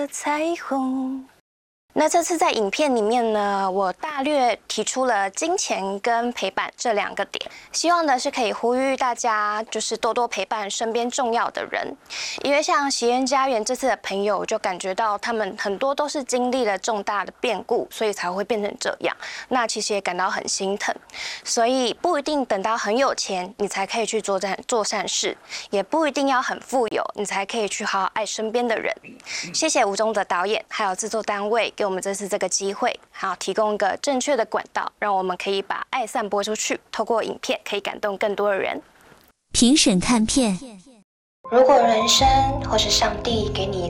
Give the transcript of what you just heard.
彩虹。那这次在影片里面呢，我大略提出了金钱跟陪伴这2个点，希望呢是可以呼吁大家就是多多陪伴身边重要的人，因为像喜恩家园这次的朋友就感觉到他们很多都是经历了重大的变故，所以才会变成这样。那其实也感到很心疼，所以不一定等到很有钱你才可以去做善事，也不一定要很富有你才可以去好好爱身边的人。谢谢吴宗泽导演还有制作单位给我们这次这个机会，还有提供一个正确的管道，让我们可以把爱散播出去，透过影片可以感动更多的人。 评审看片， 如果人生或是上帝给你